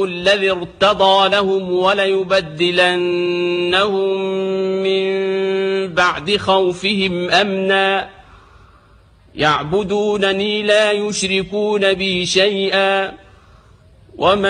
الذي ارتضى لهم وليبدلنهم من بعد خوفهم أمنا يعبدونني لا يشركون بي شيئا